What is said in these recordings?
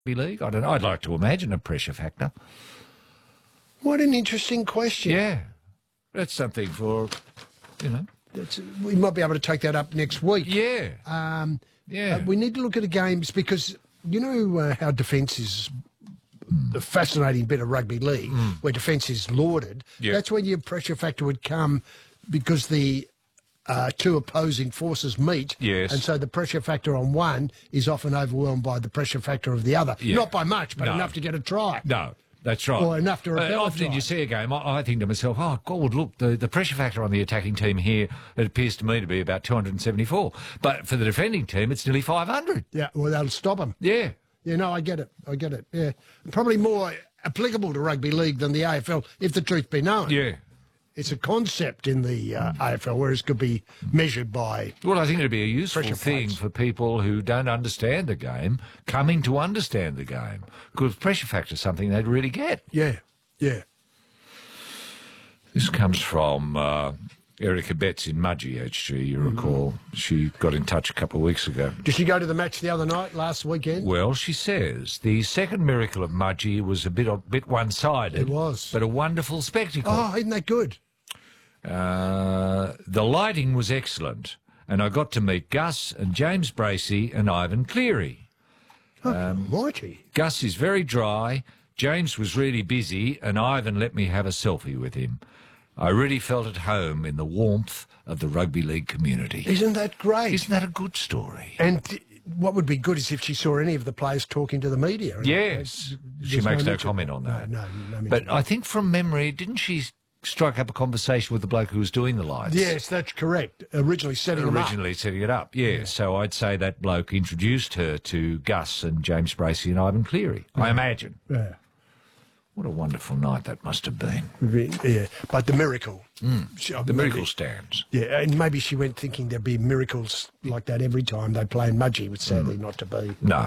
league? I don't know. I'd like to imagine a pressure factor. What an interesting question. Yeah. That's something for, you know. We might be able to take that up next week. Yeah. We need to look at the games because you know how defence is the fascinating bit of rugby league, where defence is lauded. Yeah. That's when your pressure factor would come because the two opposing forces meet. Yes. And so the pressure factor on one is often overwhelmed by the pressure factor of the other. Yeah. Not by much, but enough to get a try. No. That's right. Or enough to repel a often try. you see a game, I think to myself, oh, God, look, the pressure factor on the attacking team here, it appears to me to be about 274. But for the defending team, it's nearly 500. Yeah, well, that'll stop them. Yeah. Yeah, no, I get it. Yeah. Probably more applicable to rugby league than the AFL, if the truth be known. Yeah. It's a concept in the AFL, whereas it could be measured by... Well, I think it'd be a useful pressure thing plates. for people who don't understand the game coming to understand the game, because pressure factor is something they'd really get. Yeah. This comes from Erica Betts in Mudgee, HG, you recall. She got in touch a couple of weeks ago. Did she go to the match the other night, last weekend? Well, she says, the second miracle of Mudgee was a bit one-sided. It was. But a wonderful spectacle. Oh, isn't that good? The lighting was excellent, and I got to meet Gus and James Bracey and Ivan Cleary. Mighty. Gus is very dry, James was really busy, and Ivan let me have a selfie with him. I really felt at home in the warmth of the rugby league community. Isn't that great? Isn't that a good story? And what would be good is if she saw any of the players talking to the media. Yes. She There's makes no mention- comment on that. No mention. But I think from memory, didn't she strike up a conversation with the bloke who was doing the lights? Yes, that's correct. Originally setting them up. Originally setting it up, yeah. So I'd say that bloke introduced her to Gus and James Bracey and Ivan Cleary, I imagine. Yeah. What a wonderful night that must have been. Yeah, but the miracle. The miracle stands. Yeah, and maybe she went thinking there'd be miracles like that every time they play in Mudgee, which sadly not to be. No.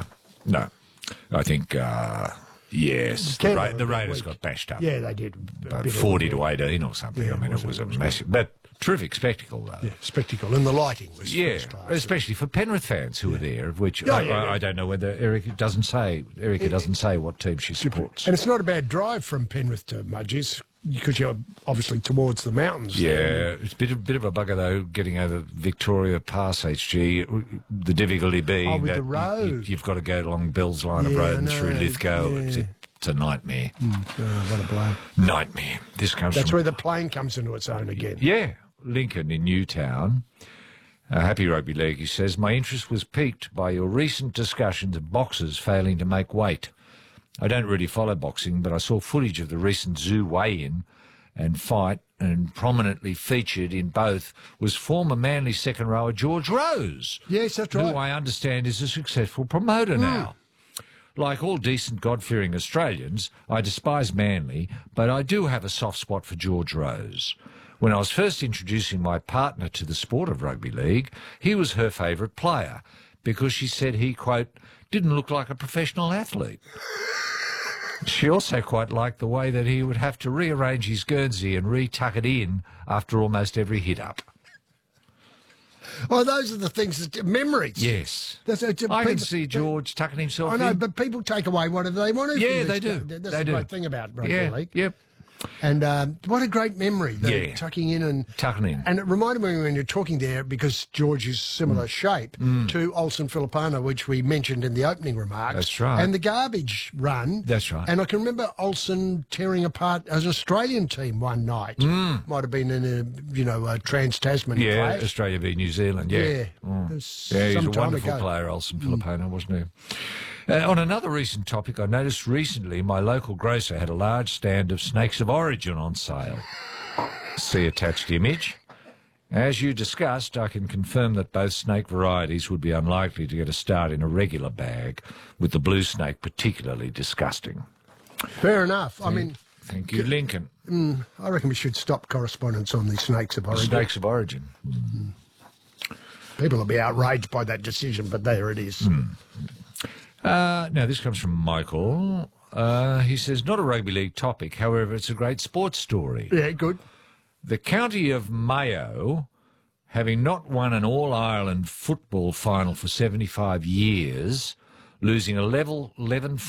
I think, yes, Canberra the was Raiders weak. got bashed up. Yeah, they did. About 40 to 18 or something. Yeah, I mean, it was a massive... But terrific spectacle, though. Yeah, spectacle. And the lighting was first class. Especially for Penrith fans who were there, of which Yeah. I don't know whether Erica doesn't say what team she supports. And it's not a bad drive from Penrith to Mudgee, because you're obviously towards the mountains. Yeah, it's a bit of a bugger, though, getting over Victoria Pass, HG. The difficulty being with that the road. you've got to go along Bell's Line of Yeah, Road I and through know. Lithgow. Yeah. It's a nightmare. What a blow. Nightmare. This comes That's from... where the plane comes into its own again. Yeah, Lincoln in Newtown. Happy Rugby League, he says, my interest was piqued by your recent discussions of boxers failing to make weight. I don't really follow boxing, but I saw footage of the recent Zoo weigh-in and fight, and prominently featured in both was former Manly second rower George Rose. Yes, that's Who right. I understand is a successful promoter now. Like all decent, God-fearing Australians, I despise Manly, but I do have a soft spot for George Rose. When I was first introducing my partner to the sport of rugby league, he was her favourite player because she said he, quote, didn't look like a professional athlete. She also quite liked the way that he would have to rearrange his Guernsey and re-tuck it in after almost every hit-up. Oh, those are the things that... Memories. Yes. I can people- see George tucking himself I know, in. but people take away whatever they want to. Yeah, from they this. do. That's They the do. great thing about rugby Yeah, league. yep. And what a great memory. Yeah. Tucking in and... Tucking in. And it reminded me when you're talking there, because George is similar shape to Olsen Filipano, which we mentioned in the opening remarks. That's right. And the garbage run. That's right. And I can remember Olsen tearing apart an Australian team one night. Might have been in a Trans-Tasman Yeah, clash. Australia v New Zealand, yeah. Yeah. Mm. It was Yeah, he's some a time wonderful ago. player, Olsen Filipino, wasn't he? On another recent topic, I noticed recently my local grocer had a large stand of Snakes of Origin on sale. See attached image. As you discussed, I can confirm that both snake varieties would be unlikely to get a start in a regular bag, with the blue snake particularly disgusting. Fair enough. I mean, Thank you, Lincoln. I reckon we should stop correspondence on the Snakes of Origin. Snakes of Origin. People will be outraged by that decision, but there it is. Now, this comes from Michael. He says, not a rugby league topic, however, it's a great sports story. Yeah, good. The county of Mayo, having not won an All-Ireland football final for 75 years, losing 11